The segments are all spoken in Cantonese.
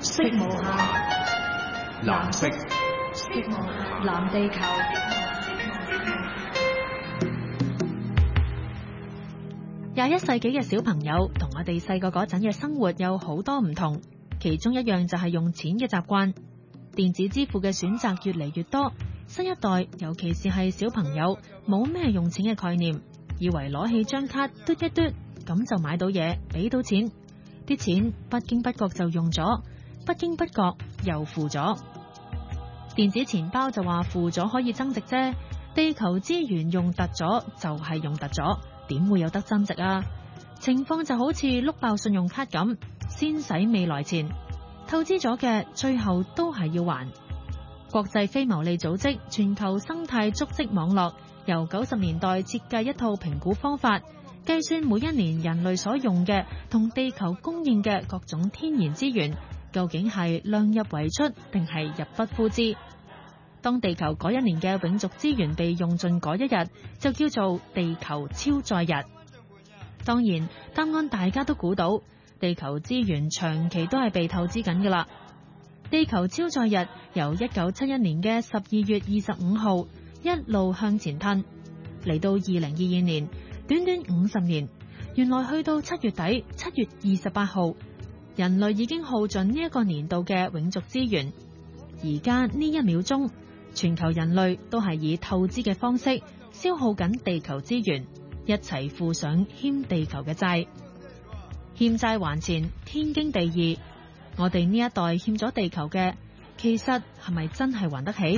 色無限，藍色，色無限，藍地球。21世紀嘅小朋友同我哋細個嗰陣嘅生活有好多唔同，其中一樣就係用錢嘅習慣。電子支付嘅選擇越嚟越多，新一代尤其是係小朋友冇咩用錢嘅概念，以為攞起張卡嘟一嘟咁就買到嘢，俾到錢，啲錢不經不覺就用咗，不經不覺又付咗。電子錢包就話付咗可以增值啫，地球資源用突咗就係用突咗，點會有得增值啊？情況就好似碌爆信用卡咁，先使未來錢，透支咗嘅最後都係要還。國際非牟利組織全球生態足跡網絡由90年代設計一套評估方法，計算每一年人類所用嘅同地球供應嘅各種天然資源，究竟係量入為出定係入不敷支。當地球嗰一年嘅永續資源被用盡嗰一日，就叫做地球超載日。當然，答案大家都估到，地球資源長期都係被透支緊㗎啦。地球超載日由1971年嘅12月25號一路向前褪，嚟到2022年，短短50年，原來去到7月底7月28號，人類已經耗盡呢一個年度嘅永續資源。而家呢一秒鐘，全球人類都係以透支嘅方式消耗緊地球資源，一齊負上欠地球嘅債。欠債還錢，天經地義。我哋呢一代欠咗地球嘅，其實係咪真係還得起？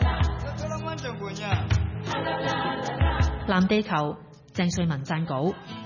藍地球，鄭瑞文撰稿。